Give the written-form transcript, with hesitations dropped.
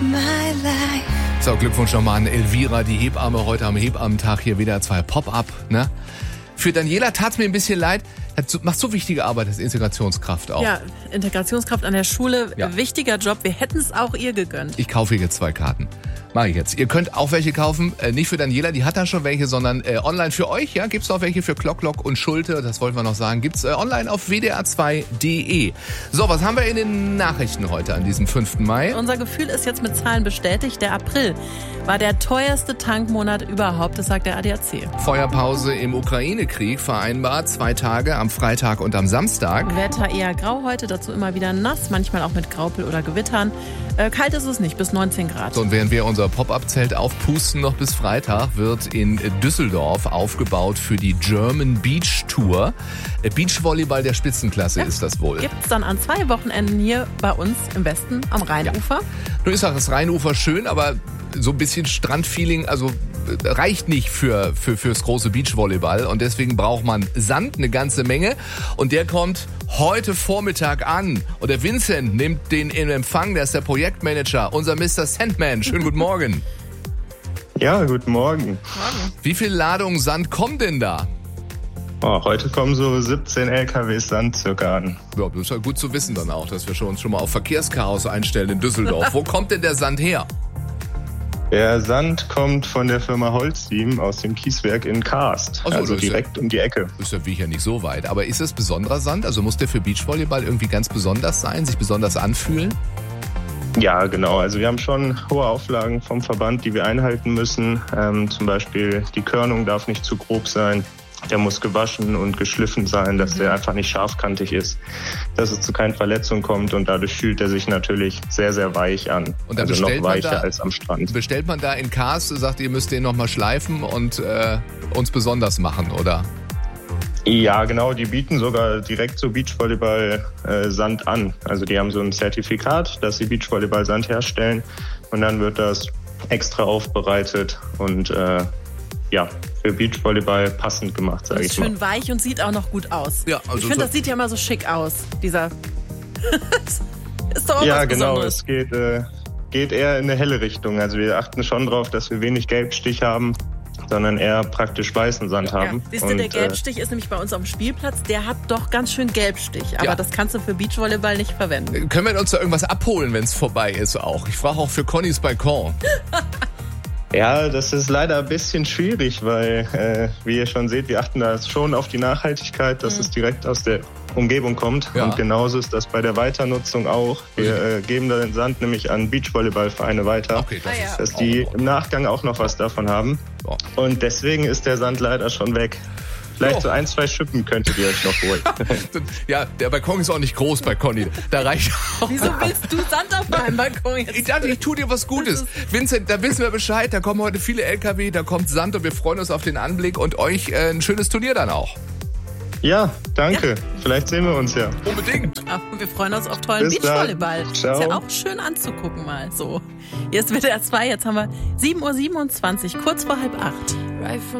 So, Glückwunsch nochmal an Elvira, die Hebamme, heute am Hebammentag hier wieder 2 Pop-Up, ne? Für Daniela tat's mir ein bisschen leid. Macht so wichtige Arbeit als Integrationskraft auch. Ja, Integrationskraft an der Schule, wichtiger Job. Wir hätten es auch ihr gegönnt. Ich kaufe jetzt 2 Karten. Mach ich jetzt. Ihr könnt auch welche kaufen, nicht für Daniela, die hat da schon welche, sondern online für euch. Ja, gibt's auch welche für Klock und Schulte, das wollten wir noch sagen. Gibt's online auf wdr2.de. So, was haben wir in den Nachrichten heute an diesem 5. Mai? Unser Gefühl ist jetzt mit Zahlen bestätigt. Der April war der teuerste Tankmonat überhaupt, das sagt der ADAC. Feuerpause im Ukraine-Krieg vereinbart, 2 Tage am Freitag und am Samstag. Wetter eher grau heute, dazu immer wieder nass, manchmal auch mit Graupel oder Gewittern. Kalt ist es nicht, bis 19 Grad. So, und während wir unser Pop-Up-Zelt aufpusten noch bis Freitag, wird in Düsseldorf aufgebaut für die German Beach Tour. Beachvolleyball der Spitzenklasse ist das wohl. Gibt's dann an 2 Wochenenden hier bei uns im Westen am Rheinufer. Ja. Nun ist auch das Rheinufer schön, aber so ein bisschen Strandfeeling, also reicht nicht fürs große Beachvolleyball und deswegen braucht man Sand, eine ganze Menge und der kommt heute Vormittag an und der Vincent nimmt den in Empfang, der ist der Projektmanager, unser Mr. Sandman. Schönen guten Morgen. Ja, guten Morgen. Wie viel Ladung Sand kommen denn da? Heute kommen so 17 LKWs Sand circa an. Ja, das ist ja gut zu wissen dann auch, dass wir uns schon mal auf Verkehrschaos einstellen in Düsseldorf. Wo kommt denn der Sand her? Der Sand kommt von der Firma Holcim aus dem Kieswerk in Karst, also direkt um die Ecke. Ist ja wie ja nicht so weit. Aber ist das besonderer Sand? Also muss der für Beachvolleyball irgendwie ganz besonders sein, sich besonders anfühlen? Ja, genau. Also wir haben schon hohe Auflagen vom Verband, die wir einhalten müssen. Zum Beispiel die Körnung darf nicht zu grob sein. Der muss gewaschen und geschliffen sein, dass der einfach nicht scharfkantig ist, dass es zu keinen Verletzungen kommt und dadurch fühlt er sich natürlich sehr, sehr weich an. Und dann also noch weicher als am Strand. Bestellt man da in Karst, sagt ihr müsst den nochmal schleifen und uns besonders machen, oder? Ja, genau, die bieten sogar direkt so Beachvolleyball-Sand an. Also die haben so ein Zertifikat, dass sie Beachvolleyball-Sand herstellen und dann wird das extra aufbereitet und für Beachvolleyball passend gemacht, sage ich mal. Schön weich und sieht auch noch gut aus. Ja, also ich finde, das sieht ja immer so schick aus, dieser... ist doch auch ja, was genau, Besonderes. es geht eher in eine helle Richtung. Also wir achten schon drauf, dass wir wenig Gelbstich haben, sondern eher praktisch weißen Sand haben. Siehst du, der Gelbstich ist nämlich bei uns auf dem Spielplatz, der hat doch ganz schön Gelbstich, aber das kannst du für Beachvolleyball nicht verwenden. Können wir uns da irgendwas abholen, wenn es vorbei ist auch? Ich frage auch für Connys Balkon. Ja, das ist leider ein bisschen schwierig, weil, wie ihr schon seht, wir achten da schon auf die Nachhaltigkeit, dass es direkt aus der Umgebung kommt. Ja. Und genauso ist das bei der Weiternutzung auch. Wir geben da den Sand nämlich an Beachvolleyballvereine weiter, okay, dass die im Nachgang auch noch was davon haben. Ja. Und deswegen ist der Sand leider schon weg. Vielleicht so 1, 2 Schippen könntet ihr euch noch holen. Ja, der Balkon ist auch nicht groß bei Conny. Da reicht auch. Wieso willst du Sand auf meinem Balkon jetzt? Ich dachte, ich tue dir was Gutes. Vincent, da wissen wir Bescheid. Da kommen heute viele LKW, da kommt Sand und wir freuen uns auf den Anblick und euch ein schönes Turnier dann auch. Ja, danke. Ja. Vielleicht sehen wir uns ja. Unbedingt. Ja, wir freuen uns auf tollen Beachvolleyball. Ist ja auch schön anzugucken mal so. Hier ist WDR 2, jetzt haben wir 7:27 Uhr, kurz vor 7:30.